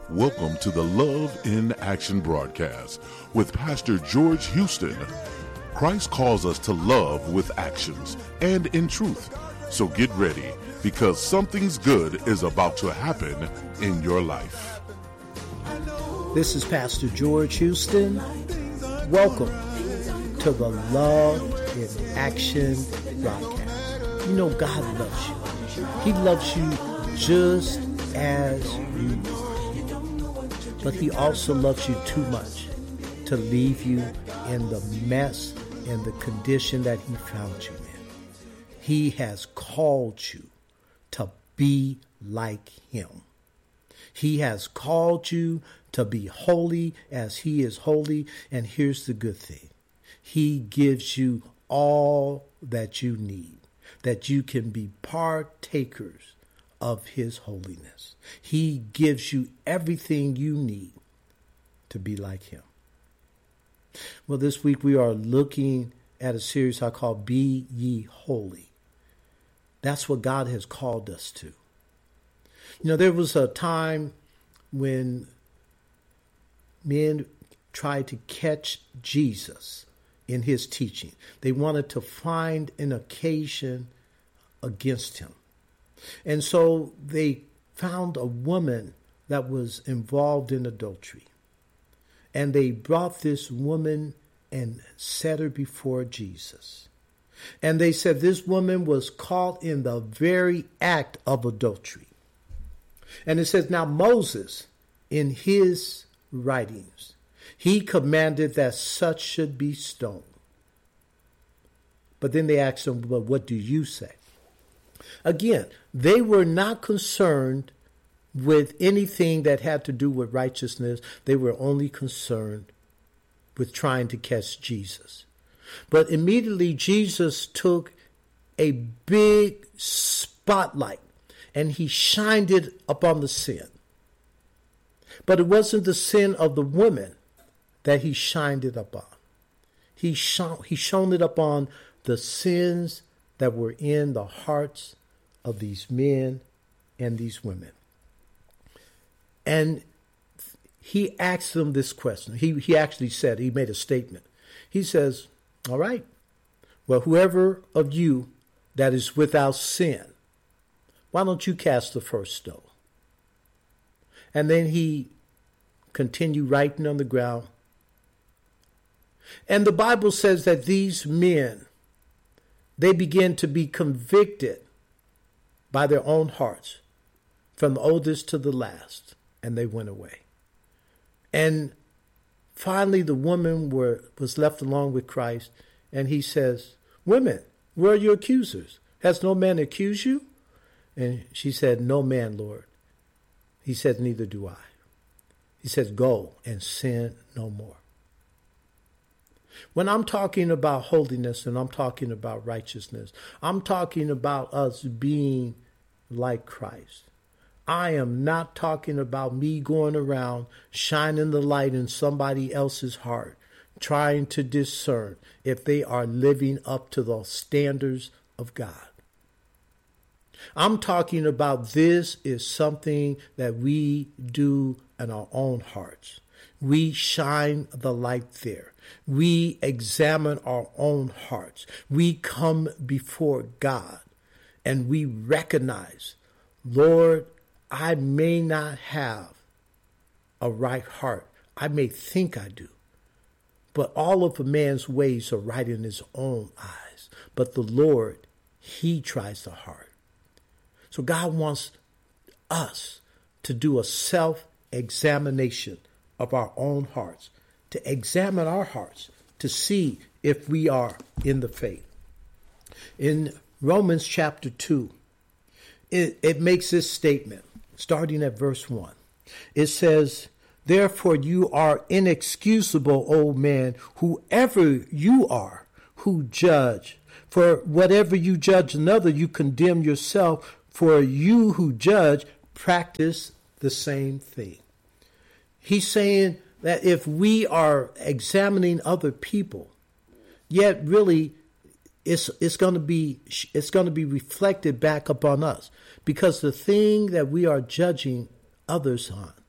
Welcome to the Love in Action broadcast with Pastor George Houston. Christ calls us to love with actions and in truth. So get ready, because something's good is about to happen in your life. This is Pastor George Houston. Welcome to the Love in Action broadcast. You know God loves you. He loves you just as you are. But he also loves you too much to leave you in the mess and the condition that he found you in. He has called you to be like him. He has called you to be holy as he is holy. And here's the good thing. He gives you all that you need, that you can be partakers of his holiness. He gives you everything you need to be like him. Well, this week we are looking at a series I call Be Ye Holy. That's what God has called us to. You know, there was a time when men tried to catch Jesus in his teaching. They wanted to find an occasion against him. And so they found a woman that was involved in adultery. And they brought this woman and set her before Jesus. And they said this woman was caught in the very act of adultery. And it says, now Moses, in his writings, he commanded that such should be stoned. But then they asked him, well, what do you say? Again, they were not concerned with anything that had to do with righteousness. They were only concerned with trying to catch Jesus. But immediately Jesus took a big spotlight and he shined it upon the sin. But it wasn't the sin of the woman that he shined it upon. He shone it upon the sins that were in the hearts of these men and these women. And he asked them this question. He actually said, he made a statement. He says, all right, well, whoever of you that is without sin, why don't you cast the first stone? And then he continued writing on the ground. And the Bible says that these men, they began to be convicted by their own hearts, from the oldest to the last, and they went away. And finally, the woman was left alone with Christ, and he says, women, where are your accusers? Has no man accused you? And she said, no man, Lord. He said, neither do I. He says, go and sin no more. When I'm talking about holiness and I'm talking about righteousness, I'm talking about us being like Christ. I am not talking about me going around shining the light in somebody else's heart, trying to discern if they are living up to the standards of God. I'm talking about this is something that we do in our own hearts. We shine the light there. We examine our own hearts. We come before God and we recognize, Lord, I may not have a right heart. I may think I do. But all of a man's ways are right in his own eyes. But the Lord, he tries the heart. So God wants us to do a self-examination of our own hearts, to examine our hearts, to see if we are in the faith. In Romans chapter 2, it makes this statement, starting at verse 1. It says, therefore you are inexcusable, O man, whoever you are, who judge. For whatever you judge another, you condemn yourself. For you who judge practice the same thing. He's saying that if we are examining other people, yet really it's going to be reflected back upon us, because the thing that we are judging others on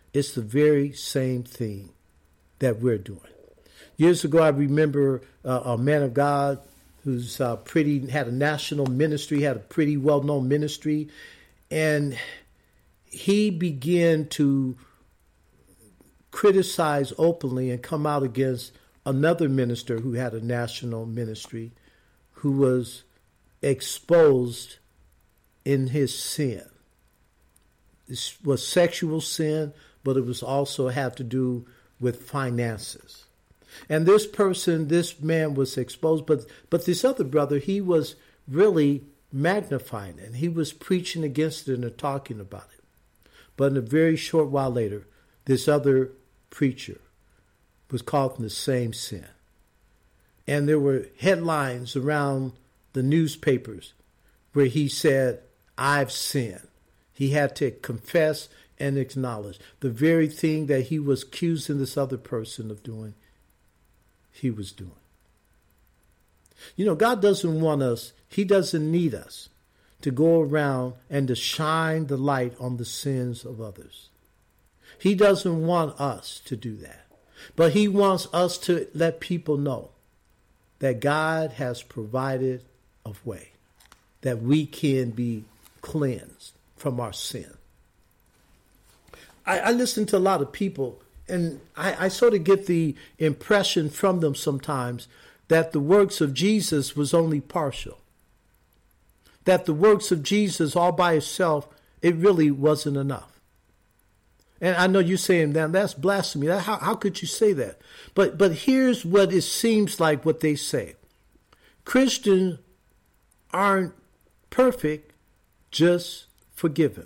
it's the very same thing that we're doing. Years ago, I remember a man of God who's had a national ministry, had a pretty well-known ministry, and he began to criticize openly and come out against another minister who had a national ministry, who was exposed in his sin. This was sexual sin, but it was also had to do with finances. And this man was exposed, but this other brother, he was really magnifying it, and he was preaching against it and talking about it. But in a very short while later, this other preacher was caught in the same sin. And there were headlines around the newspapers where he said, I've sinned. He had to confess and acknowledge the very thing that he was accusing this other person of doing, he was doing. You know, God doesn't want us, he doesn't need us to go around and to shine the light on the sins of others. He doesn't want us to do that. But he wants us to let people know that God has provided a way that we can be cleansed from our sin. I listen to a lot of people, and I sort of get the impression from them sometimes that the works of Jesus was only partial. That the works of Jesus all by itself, it really wasn't enough. And I know you're saying, that's blasphemy. How could you say that? But here's what it seems like what they say. Christians aren't perfect, just forgiven.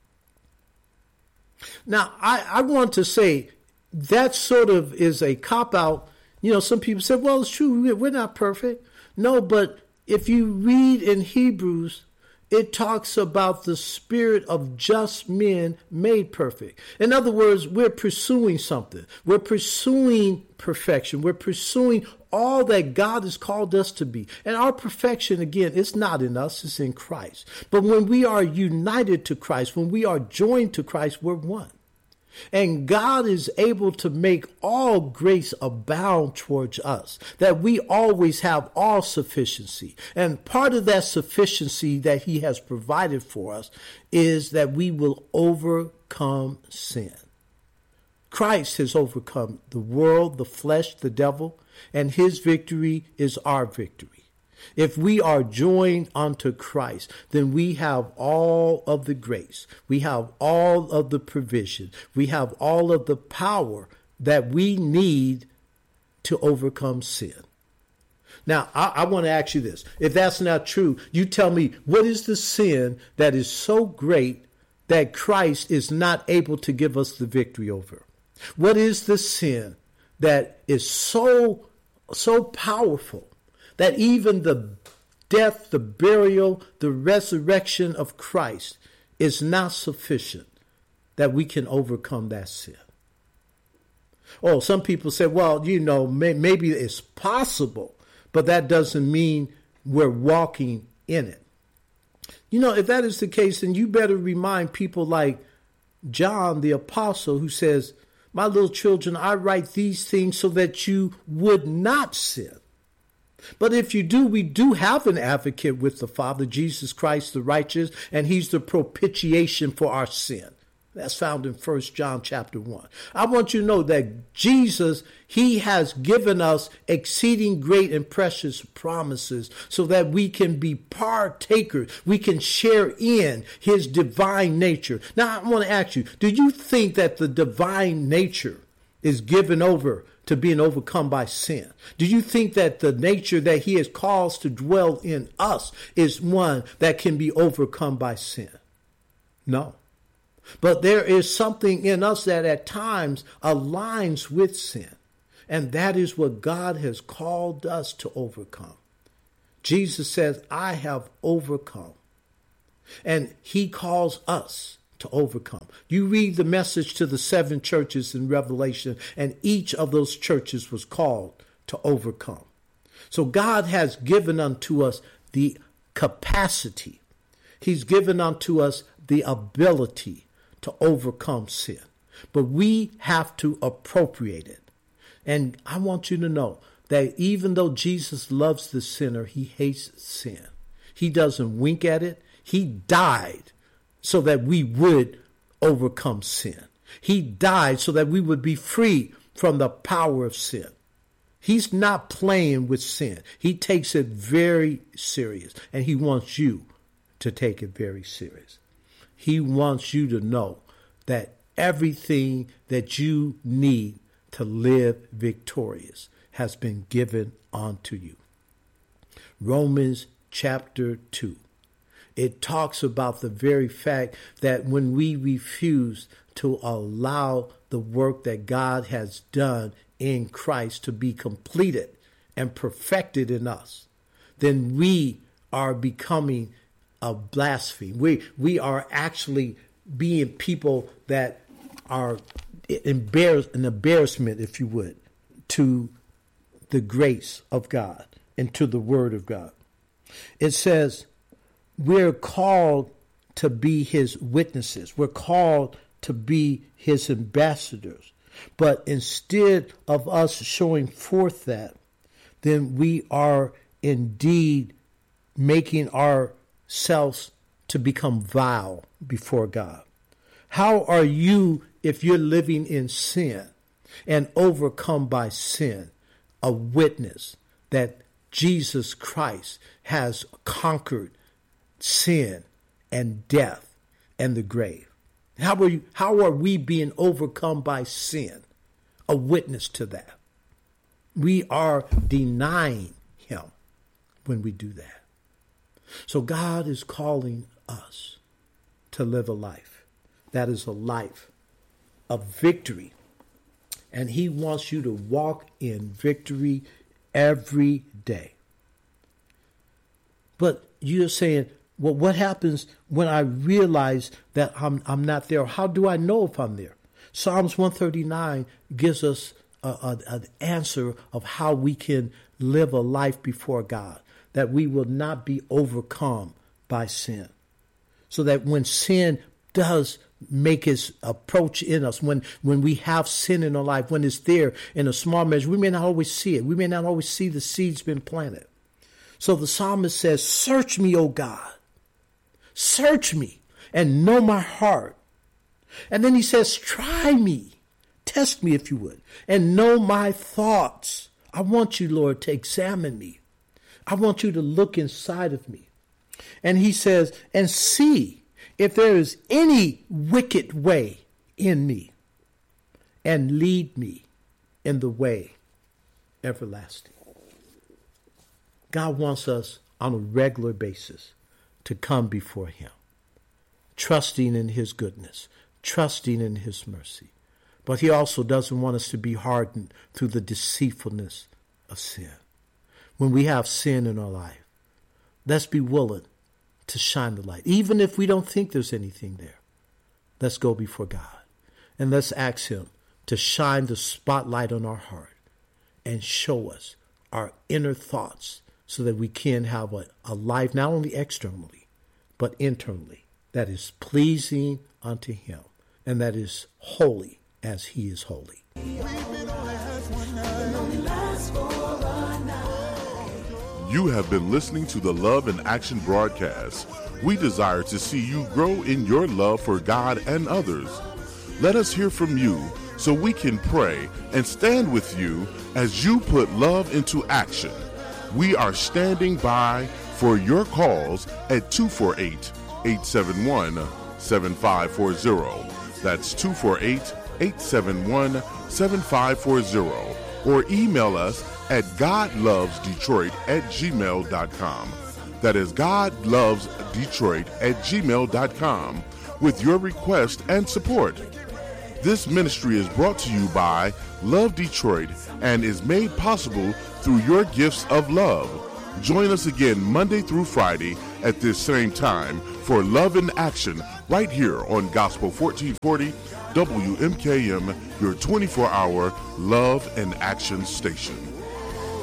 Now, I want to say that sort of is a cop-out. You know, some people say, well, it's true, we're not perfect. No, but if you read in Hebrews, it talks about the spirit of just men made perfect. In other words, we're pursuing something. We're pursuing perfection. We're pursuing all that God has called us to be. And our perfection, again, it's not in us, it's in Christ. But when we are united to Christ, when we are joined to Christ, we're one. And God is able to make all grace abound towards us, that we always have all sufficiency. And part of that sufficiency that he has provided for us is that we will overcome sin. Christ has overcome the world, the flesh, the devil, and his victory is our victory. If we are joined unto Christ, then we have all of the grace. We have all of the provision. We have all of the power that we need to overcome sin. Now, I want to ask you this. If that's not true, you tell me, what is the sin that is so great that Christ is not able to give us the victory over? What is the sin that is so powerful that even the death, the burial, the resurrection of Christ is not sufficient that we can overcome that sin? Oh, some people say, well, you know, maybe it's possible, but that doesn't mean we're walking in it. You know, if that is the case, then you better remind people like John the Apostle, who says, my little children, I write these things so that you would not sin. But if you do, we do have an advocate with the Father, Jesus Christ the righteous, and he's the propitiation for our sin. That's found in 1 John chapter 1. I want you to know that Jesus, he has given us exceeding great and precious promises so that we can be partakers. We can share in his divine nature. Now, I want to ask you, do you think that the divine nature is given over to being overcome by sin? Do you think that the nature that he has caused to dwell in us is one that can be overcome by sin? No. But there is something in us that at times aligns with sin. And that is what God has called us to overcome. Jesus says, I have overcome. And he calls us to overcome. You read the message to the 7 churches in Revelation, and each of those churches was called to overcome. So God has given unto us the capacity. He's given unto us the ability to overcome sin. But we have to appropriate it. And I want you to know that even though Jesus loves the sinner, he hates sin. He doesn't wink at it. He died so that we would overcome sin. He died so that we would be free from the power of sin. He's not playing with sin. He takes it very serious, and he wants you to take it very serious. He wants you to know that everything that you need to live victorious has been given unto you. Romans chapter 2. It talks about the very fact that when we refuse to allow the work that God has done in Christ to be completed and perfected in us, then we are becoming a blasphemy. We are actually being people that are an embarrassment, if you would, to the grace of God and to the word of God. It says we're called to be his witnesses. We're called to be his ambassadors. But instead of us showing forth that, then we are indeed making ourselves to become vile before God. How are you, if you're living in sin and overcome by sin, a witness that Jesus Christ has conquered sin and death and the grave? How are we being overcome by sin? A witness to that. We are denying him when we do that. So God is calling us to live a life that is a life of victory. And he wants you to walk in victory every day. But you're saying, well, what happens when I realize that I'm not there? How do I know if I'm there? Psalms 139 gives us an answer of how we can live a life before God, that we will not be overcome by sin. So that when sin does make its approach in us, when we have sin in our life, when it's there in a small measure, we may not always see it. We may not always see the seeds been planted. So the psalmist says, search me, O God. Search me and know my heart. And then he says, try me, test me if you would, and know my thoughts. I want you, Lord, to examine me. I want you to look inside of me. And he says, and see if there is any wicked way in me, and lead me in the way everlasting. God wants us on a regular basis to come before him, trusting in his goodness, trusting in his mercy. But he also doesn't want us to be hardened through the deceitfulness of sin. When we have sin in our life, let's be willing to shine the light. Even if we don't think there's anything there, let's go before God and let's ask him to shine the spotlight on our heart and show us our inner thoughts so that we can have a life not only externally, but internally that is pleasing unto him and that is holy as he is holy. You have been listening to the Love in Action broadcast. We desire to see you grow in your love for God and others. Let us hear from you so we can pray and stand with you as you put love into action. We are standing by for your calls at 248-871-7540. That's 248-871-7540. Or email us at godlovesdetroit@gmail.com. That is godlovesdetroit@gmail.com with your request and support. This ministry is brought to you by Love Detroit and is made possible through your gifts of love. Join us again Monday through Friday at this same time for Love in Action right here on Gospel 1440 WMKM, your 24-hour Love and Action station.